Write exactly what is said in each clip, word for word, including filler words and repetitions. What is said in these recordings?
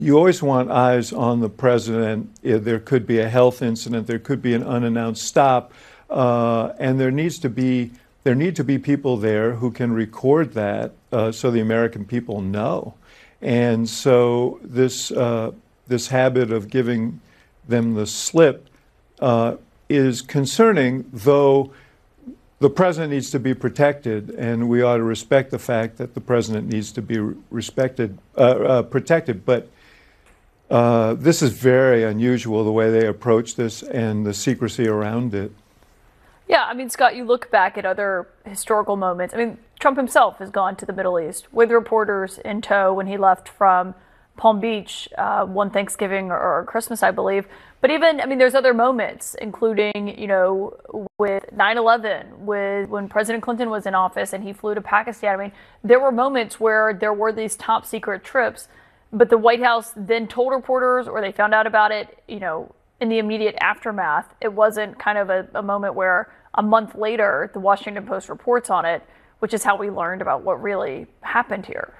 you always want eyes on the president. There could be a health incident, there could be an unannounced stop, uh, and there needs to be there need to be people there who can record that uh, so the American people know. And so this uh, this habit of giving them the slip uh, is concerning, though the president needs to be protected, and we ought to respect the fact that the president needs to be respected, uh, uh, protected. But uh, this is very unusual, the way they approach this and the secrecy around it. Yeah, I mean, Scott, you look back at other historical moments. I mean, Trump himself has gone to the Middle East with reporters in tow when he left from Palm Beach uh, one Thanksgiving or, or Christmas, I believe. But even, I mean, there's other moments, including, you know, with nine eleven, with when President Clinton was in office and he flew to Pakistan. I mean, there were moments where there were these top secret trips, but the White House then told reporters, or they found out about it, you know, in the immediate aftermath. It wasn't kind of a, a moment where a month later, the Washington Post reports on it, which is how we learned about what really happened here.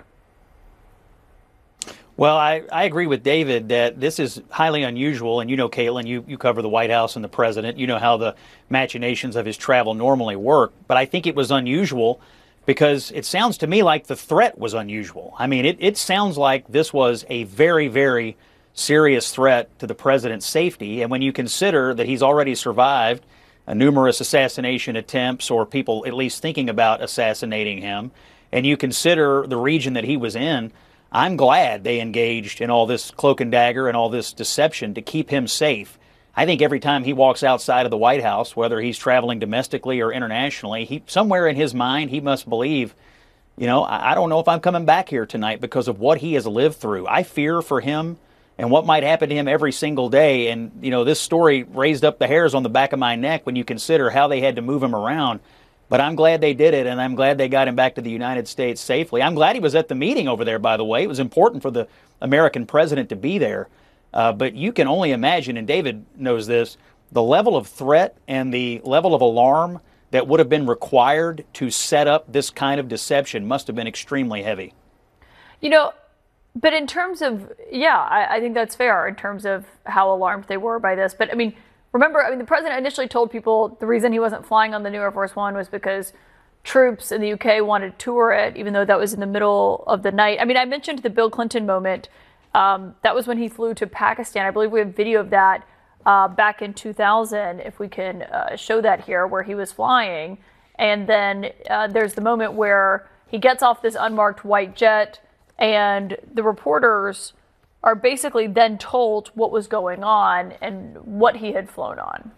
Well, I, I agree with David that this is highly unusual. And you know, Caitlin, you, you cover the White House and the president. You know how the machinations of his travel normally work. But I think it was unusual because it sounds to me like the threat was unusual. I mean, it, it sounds like this was a very, very serious threat to the president's safety. And when you consider that he's already survived a numerous assassination attempts, or people at least thinking about assassinating him, and you consider the region that he was in, I'm glad they engaged in all this cloak and dagger and all this deception to keep him safe. I think every time he walks outside of the White House, whether he's traveling domestically or internationally, he somewhere in his mind, he must believe, you know, I, I don't know if I'm coming back here tonight because of what he has lived through. I fear for him and what might happen to him every single day. And, you know, this story raised up the hairs on the back of my neck when you consider how they had to move him around. But I'm glad they did it, and I'm glad they got him back to the United States safely. I'm glad he was at the meeting over there, by the way. It was important for the American president to be there. Uh, but you can only imagine, and David knows this, the level of threat and the level of alarm that would have been required to set up this kind of deception must have been extremely heavy. You know, but in terms of, yeah, I, I think that's fair in terms of how alarmed they were by this. But I mean, remember, I mean, the president initially told people the reason he wasn't flying on the new Air Force One was because troops in the U K wanted to tour it, even though that was in the middle of the night. I mean, I mentioned the Bill Clinton moment. Um, that was when he flew to Pakistan. I believe we have video of that uh, back in two thousand, if we can uh, show that here, where he was flying. And then uh, there's the moment where he gets off this unmarked white jet, and the reporters are basically then told what was going on and what he had flown on.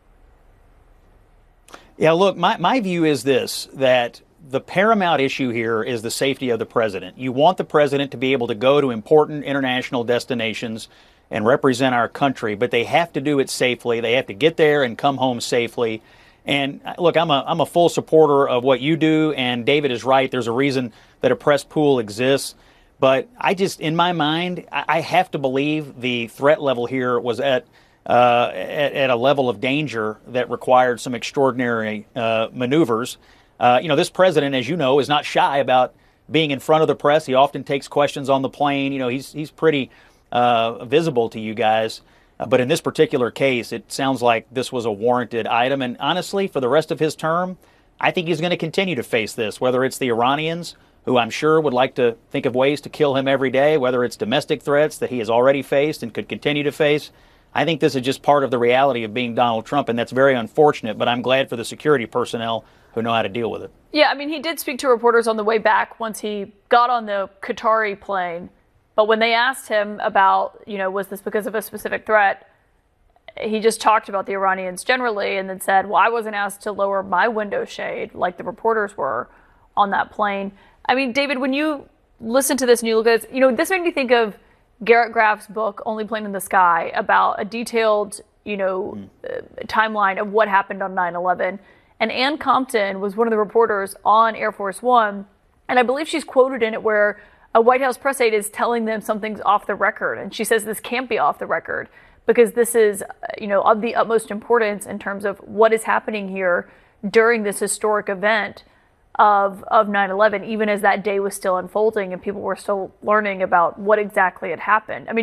Yeah, look, my, my view is this, that the paramount issue here is the safety of the president. You want the president to be able to go to important international destinations and represent our country, but they have to do it safely. They have to get there and come home safely. And look, I'm a, I'm a full supporter of what you do, and David is right. There's a reason that a press pool exists. But I just, in my mind, I have to believe the threat level here was at uh, at, at a level of danger that required some extraordinary uh, maneuvers. Uh, you know, this president, as you know, is not shy about being in front of the press. He often takes questions on the plane. You know, he's he's pretty uh, visible to you guys. Uh, but in this particular case, it sounds like this was a warranted item. And honestly, for the rest of his term, I think he's going to continue to face this, whether it's the Iranians, who I'm sure would like to think of ways to kill him every day, whether it's domestic threats that he has already faced and could continue to face. I think this is just part of the reality of being Donald Trump, and that's very unfortunate, but I'm glad for the security personnel who know how to deal with it. Yeah, I mean, he did speak to reporters on the way back once he got on the Qatari plane, but when they asked him about, you know, was this because of a specific threat, he just talked about the Iranians generally and then said, well, I wasn't asked to lower my window shade like the reporters were on that plane. I mean, David, when you listen to this and you look at this, you know, this made me think of Garrett Graff's book, Only Plane in the Sky, about a detailed, you know, mm. uh, timeline of what happened on nine eleven. And Ann Compton was one of the reporters on Air Force One. And I believe she's quoted in it where a White House press aide is telling them something's off the record. And she says this can't be off the record because this is, you know, of the utmost importance in terms of what is happening here during this historic event. of of nine eleven, even as that day was still unfolding and people were still learning about what exactly had happened. I mean,